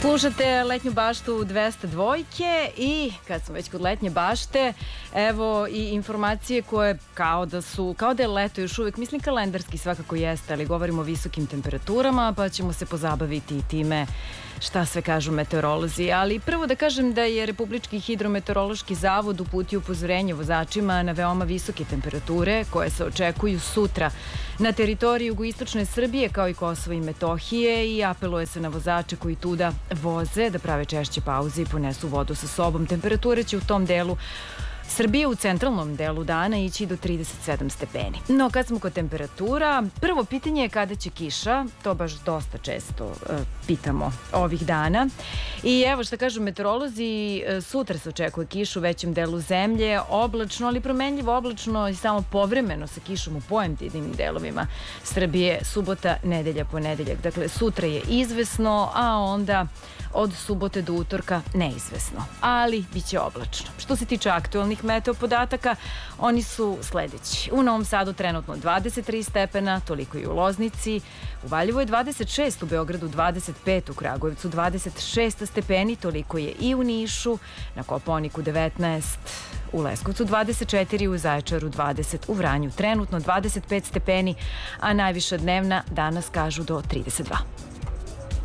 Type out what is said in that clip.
Slušate Letnju baštu 202 i kad smo već kod Letnje bašte, evo i informacije koje kao da je leto još uvijek, mislim kalendarski svakako jeste, ali govorimo o visokim temperaturama, pa ćemo se pozabaviti i time šta sve kažu meteorolozi. Ali prvo da kažem da je Republički hidrometeorološki zavod uputio upozorenje vozačima na veoma visoke temperature koje se očekuju sutra na teritoriji jugoistočne Srbije kao i Kosova i Metohije i apeluje se na vozače koji tuda voze da prave češće pauze i ponesu vodu sa sobom. Temperature će u tom delu Srbije u centralnom delu dana ići do 37 stepeni. No, kad smo kod temperatura, prvo pitanje je kada će kiša, to baš dosta često pitamo ovih dana. I evo što kažu meteorolozi, sutra se očekuje kiša u većem delu zemlje, oblačno, ali promenljivo oblačno i samo povremeno sa kišom u pojedinim delovima Srbije, subota, nedelja, ponedeljak. Dakle, sutra je izvesno, a onda od subote do utorka neizvesno, ali bit će oblačno. Što se tiče aktualnih meteo podataka, oni su sledeći. U Novom Sadu trenutno 23 stepena, toliko i u Loznici. U Valjevu je 26, u Beogradu 25, u Kragujevcu 26 stepeni, toliko je i u Nišu, na Kopaoniku 19, u Leskovcu 24, u Zaječaru 20, u Vranju trenutno 25 stepeni, a najviša dnevna danas kažu do 32.